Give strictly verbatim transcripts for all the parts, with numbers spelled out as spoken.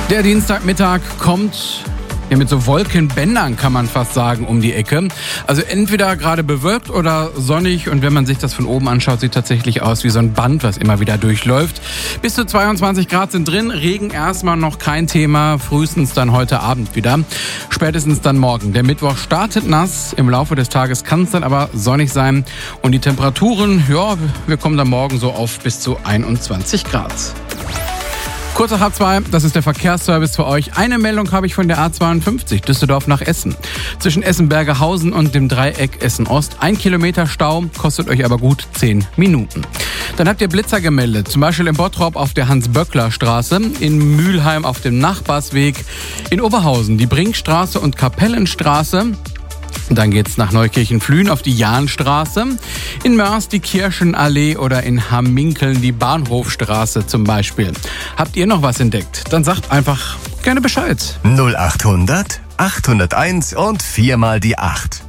Der Dienstagmittag kommt ja mit so Wolkenbändern, kann man fast sagen, um die Ecke. Also entweder gerade bewölkt oder sonnig, und wenn man sich das von oben anschaut, sieht tatsächlich aus wie so ein Band, was immer wieder durchläuft. Bis zu zweiundzwanzig Grad sind drin, Regen erstmal noch kein Thema, frühestens dann heute Abend wieder, spätestens dann morgen. Der Mittwoch startet nass, im Laufe des Tages kann es dann aber sonnig sein und die Temperaturen, ja, wir kommen dann morgen so auf bis zu einundzwanzig Grad. Kurz nach halb zwei, das ist der Verkehrsservice für euch. Eine Meldung habe ich von der A zweiundfünfzig, Düsseldorf nach Essen. Zwischen Essen-Bergerhausen und dem Dreieck Essen-Ost. Ein Kilometer Stau, kostet euch aber gut zehn Minuten. Dann habt ihr Blitzer gemeldet, zum Beispiel in Bottrop auf der Hans-Böckler-Straße, in Mülheim auf dem Nachbarsweg, in Oberhausen die Brinkstraße und Kapellenstraße. Dann geht's nach Neukirchen-Flühen auf die Jahnstraße, in Mörs die Kirchenallee oder in Hamminkeln die Bahnhofstraße zum Beispiel. Habt ihr noch was entdeckt? Dann sagt einfach gerne Bescheid. null achthundert, achthunderteins und viermal die acht.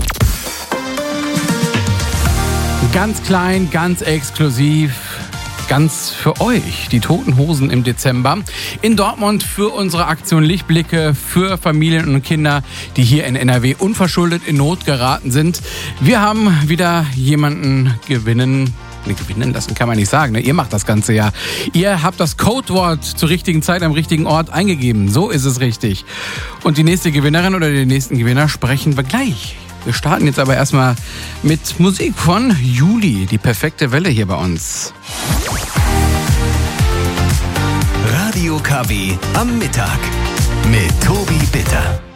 Ganz klein, ganz exklusiv. Ganz für euch, die Toten Hosen im Dezember. In Dortmund für unsere Aktion Lichtblicke für Familien und Kinder, die hier in N R W unverschuldet in Not geraten sind. Wir haben wieder jemanden gewinnen Ne, gewinnen lassen kann man nicht sagen, ne? Ihr macht das Ganze ja. Ihr habt das Codewort zur richtigen Zeit am richtigen Ort eingegeben. So ist es richtig. Und die nächste Gewinnerin oder den nächsten Gewinner sprechen wir gleich. Wir starten jetzt aber erstmal mit Musik von Juli, die perfekte Welle hier bei uns. Radio K W am Mittag mit Tobi Bitter.